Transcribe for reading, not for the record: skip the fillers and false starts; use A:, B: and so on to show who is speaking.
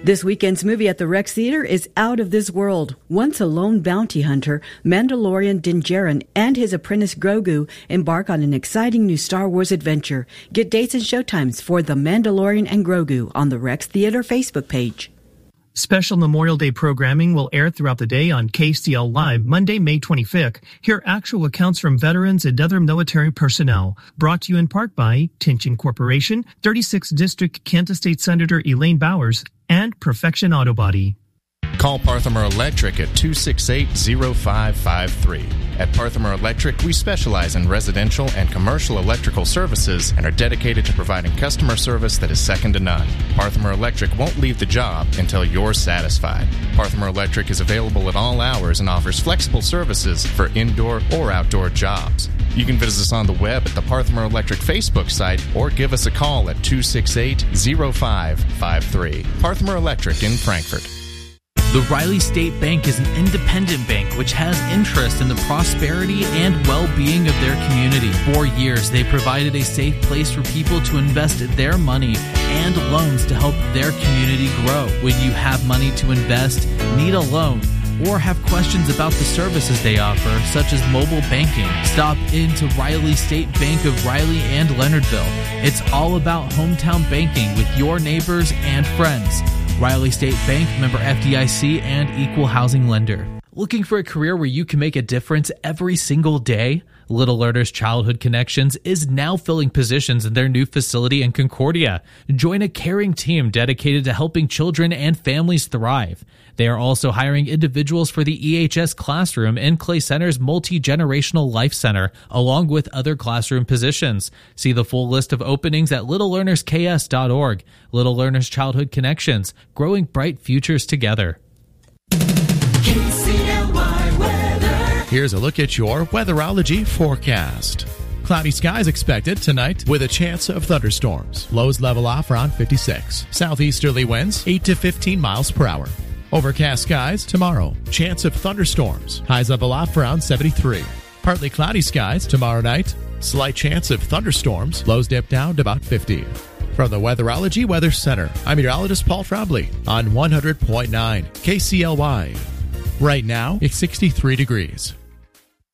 A: This weekend's movie at the Rex Theater is Out of This World. Once a lone bounty hunter, Mandalorian Din Djarin and his apprentice Grogu embark on an exciting new Star Wars adventure. Get dates and showtimes for The Mandalorian and Grogu on the Rex Theater Facebook page.
B: Special Memorial Day programming will air throughout the day on KCL Live Monday, May 25th. Hear actual accounts from veterans and other military personnel. Brought to you in part by Tinchin Corporation, 36th District Kansas State Senator Elaine Bowers, and Perfection Auto Body.
C: Call Parthamer Electric at 268-0553. At Parthamer Electric, we specialize in residential and commercial electrical services and are dedicated to providing customer service that is second to none. Parthamer Electric won't leave the job until you're satisfied. Parthamer Electric is available at all hours and offers flexible services for indoor or outdoor jobs. You can visit us on the web at the Parthamer Electric Facebook site or give us a call at 268-0553. Parthamer Electric in Frankfort.
D: The Riley State Bank is an independent bank which has interest in the prosperity and well-being of their community. For years, they provided a safe place for people to invest their money and loans to help their community grow. When you have money to invest, need a loan, or have questions about the services they offer, such as mobile banking, stop into Riley State Bank of Riley and Leonardville. It's all about hometown banking with your neighbors and friends. Riley State Bank, member FDIC, and equal housing lender. Looking for a career where you can make a difference every single day? Little Learners Childhood Connections is now filling positions in their new facility in Concordia. Join a caring team dedicated to helping children and families thrive. They are also hiring individuals for the EHS classroom in Clay Center's Multi-Generational Life Center, along with other classroom positions. See the full list of openings at littlelearnersks.org. Little Learners Childhood Connections, growing bright futures together.
E: KCLY weather.
F: Here's a look at your weatherology forecast. Cloudy skies expected tonight with a chance of thunderstorms. Lows level off around 56. Southeasterly winds 8 to 15 miles per hour. Overcast skies tomorrow. Chance of thunderstorms. Highs level off around 73. Partly cloudy skies tomorrow night. Slight chance of thunderstorms. Lows dip down to about 50. From the Weatherology Weather Center, I'm meteorologist Paul Trombley on 100.9 KCLY. Right now, it's 63 degrees.